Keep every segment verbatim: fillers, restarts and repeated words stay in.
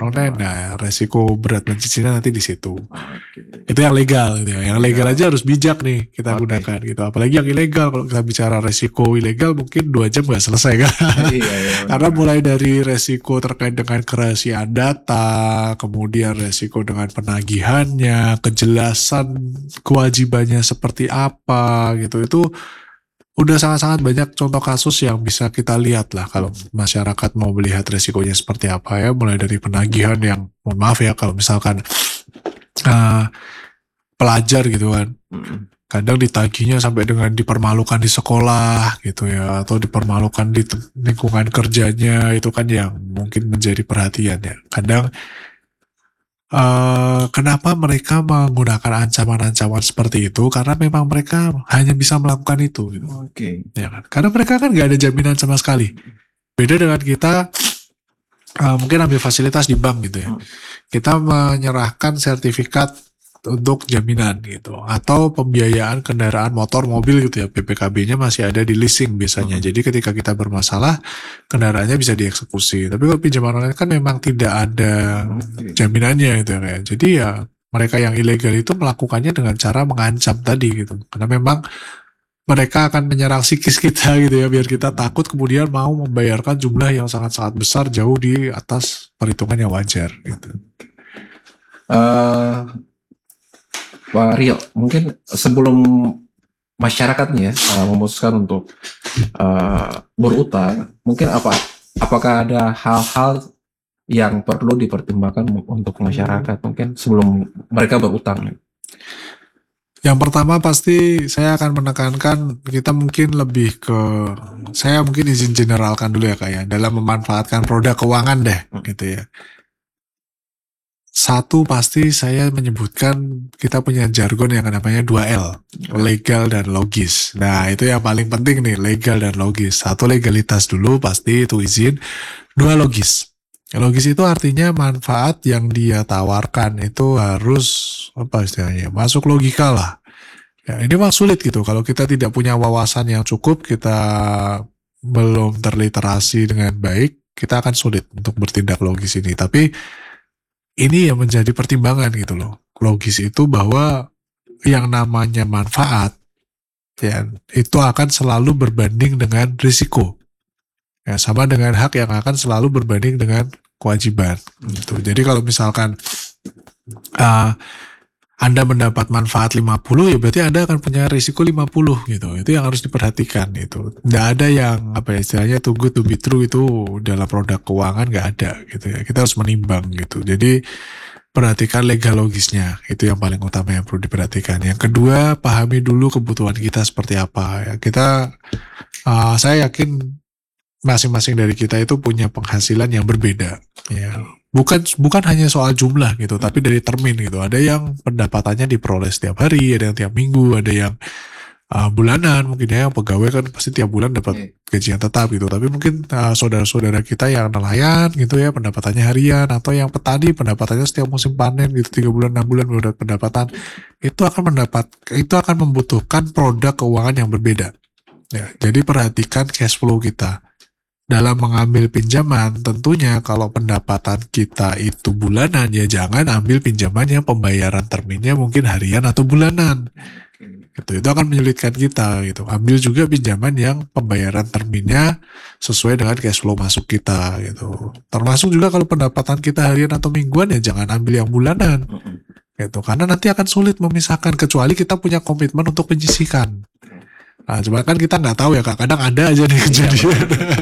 online, nah resiko berat dan cicilan nanti di situ. Okay. Itu yang legal gitu ya. Yang legal aja harus bijak nih kita Okay. gunakan gitu. Apalagi yang ilegal, kalau kita bicara resiko ilegal mungkin dua jam nggak selesai kan. Iya, iya, Karena mulai dari resiko terkait dengan kerahasiaan data, kemudian resiko dengan penagihannya, kejelasan kewajibannya seperti apa gitu. Itu udah sangat-sangat banyak contoh kasus yang bisa kita lihat lah kalau masyarakat mau melihat resikonya seperti apa ya. Mulai dari penagihan yang, mohon maaf ya kalau misalkan uh, pelajar gitu kan, kadang ditagihnya sampai dengan dipermalukan di sekolah gitu ya, atau dipermalukan di lingkungan kerjanya, itu kan yang mungkin menjadi perhatian ya. Kadang Uh, kenapa mereka menggunakan ancaman-ancaman seperti itu? Karena memang mereka hanya bisa melakukan itu. Gitu. Oke. Okay. Ya kan? Karena mereka kan nggak ada jaminan sama sekali. Beda dengan kita, uh, mungkin ambil fasilitas di bank gitu ya. Kita menyerahkan sertifikat untuk jaminan gitu, atau pembiayaan kendaraan motor, mobil gitu ya. P P K B-nya masih ada di leasing biasanya. Hmm. Jadi ketika kita bermasalah, kendaraannya bisa dieksekusi. Tapi kalau pinjaman online kan memang tidak ada jaminannya gitu ya. Jadi ya mereka yang ilegal itu melakukannya dengan cara mengancam tadi gitu. Karena memang mereka akan menyerang psikis kita gitu ya, biar kita takut kemudian mau membayarkan jumlah yang sangat-sangat besar jauh di atas perhitungan yang wajar gitu. Uh... Pak Rio, mungkin sebelum masyarakat nih ya uh, memutuskan untuk uh, berutang, mungkin apa apakah ada hal-hal yang perlu dipertimbangkan untuk masyarakat mungkin sebelum mereka berutang? Yang pertama pasti saya akan menekankan kita mungkin lebih ke, saya mungkin izin generalkan dulu ya Kak ya, dalam memanfaatkan produk keuangan deh gitu ya. Satu pasti saya menyebutkan kita punya jargon yang namanya dua L, legal dan logis. Nah itu yang paling penting nih, legal dan logis. Satu legalitas dulu pasti itu izin, dua logis. Logis itu artinya manfaat yang dia tawarkan itu harus apa istilahnya, masuk logika lah. Ya, ini memang sulit gitu kalau kita tidak punya wawasan yang cukup, kita belum terliterasi dengan baik, kita akan sulit untuk bertindak logis ini. Tapi ini yang menjadi pertimbangan gitu loh. Logis itu bahwa yang namanya manfaat ya itu akan selalu berbanding dengan risiko. Ya, sama dengan hak yang akan selalu berbanding dengan kewajiban gitu. Jadi kalau misalkan uh, Anda mendapat manfaat lima puluh, ya berarti Anda akan punya risiko lima puluh gitu. Itu yang harus diperhatikan itu. Nggak ada yang apa ya istilahnya too good to be true itu dalam produk keuangan, nggak ada gitu ya. Kita harus menimbang gitu. Jadi perhatikan legal logisnya, itu yang paling utama yang perlu diperhatikan. Yang kedua, pahami dulu kebutuhan kita seperti apa ya. Kita uh, saya yakin masing-masing dari kita itu punya penghasilan yang berbeda ya. Bukan bukan hanya soal jumlah gitu, tapi dari termin gitu. Ada yang pendapatannya diperoleh setiap hari, ada yang tiap minggu, ada yang uh, bulanan. Mungkin ya yang pegawai kan pasti tiap bulan dapat gaji yang tetap gitu. Tapi mungkin uh, saudara-saudara kita yang nelayan gitu ya, pendapatannya harian, atau yang petani pendapatannya setiap musim panen gitu, tiga bulan enam bulan baru dapat pendapatan. Itu akan mendapat itu akan membutuhkan produk keuangan yang berbeda. Ya, jadi perhatikan cash flow kita. Dalam mengambil pinjaman, tentunya kalau pendapatan kita itu bulanan, ya jangan ambil pinjaman yang pembayaran terminnya mungkin harian atau bulanan. Gitu, itu akan menyulitkan kita. Gitu. Ambil juga pinjaman yang pembayaran terminnya sesuai dengan cash flow masuk kita. Gitu. Termasuk juga kalau pendapatan kita harian atau mingguan, ya jangan ambil yang bulanan. Gitu. Karena nanti akan sulit memisahkan, kecuali kita punya komitmen untuk penyisikan. Nah, cuma kan kita nggak tahu ya Kak, kadang ada aja nih kejadian.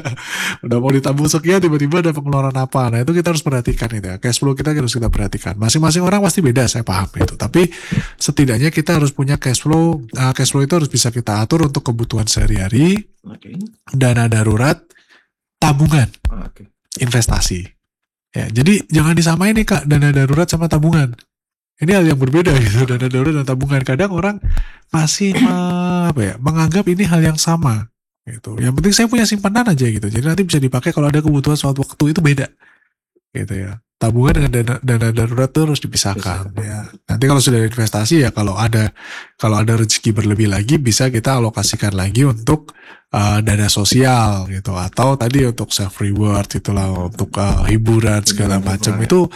Udah mau ditabung sekian, tiba-tiba ada pengeluaran apa. Nah itu kita harus perhatikan itu ya, cash flow kita harus kita perhatikan. Masing-masing orang pasti beda, saya paham itu. Tapi setidaknya kita harus punya cash flow. uh, Cash flow itu harus bisa kita atur untuk kebutuhan sehari-hari, okay. Dana darurat, tabungan, okay. Investasi ya. Jadi jangan disamain nih Kak, dana darurat sama tabungan. Ini hal yang berbeda gitu, dana darurat dan tabungan. Kadang orang masih me, apa ya, menganggap ini hal yang sama gitu. Yang penting saya punya simpanan aja gitu. Jadi nanti bisa dipakai kalau ada kebutuhan suatu waktu, itu beda. Gitu ya. Tabungan dengan dana, dana darurat itu harus dipisahkan ya. Nanti kalau sudah investasi ya, kalau ada kalau ada rezeki berlebih lagi, bisa kita alokasikan lagi untuk uh, dana sosial gitu, atau tadi untuk self reward itulah, untuk uh, hiburan segala macam itu.